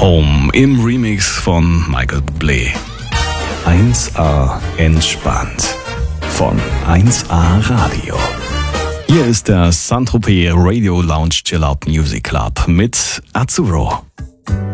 Home im Remix von Michael Bublé. 1A entspannt von 1A Radio. Hier ist der Saint-Tropez Radio Lounge Chill Out Music Club mit Azzurro.